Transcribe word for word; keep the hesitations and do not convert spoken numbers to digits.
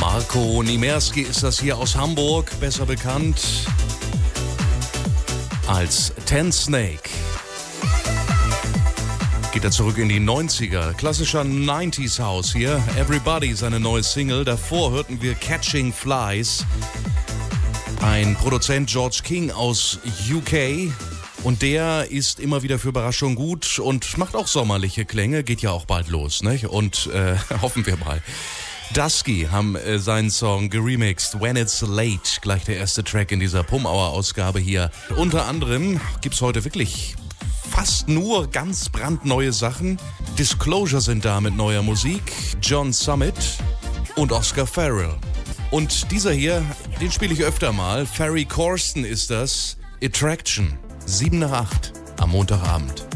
Marco Niemerski ist das hier aus Hamburg, besser bekannt als Ten Snake. Geht er zurück in die neunziger, klassischer neunziger House hier. Everybody, seine neue Single. Davor hörten wir Catching Flies. Ein Produzent George King aus U K. Und der ist immer wieder für Überraschung gut und macht auch sommerliche Klänge. Geht ja auch bald los, ne? Und äh, hoffen wir mal. Dusky haben äh, seinen Song geremixed, When It's Late, gleich der erste Track in dieser Pum-Hour-Ausgabe hier. Unter anderem gibt's heute wirklich fast nur ganz brandneue Sachen. Disclosure sind da mit neuer Musik, John Summit und Oscar Farrell. Und dieser hier, den spiele ich öfter mal, Ferry Corsten ist das, Attraction, sieben nach acht am Montagabend.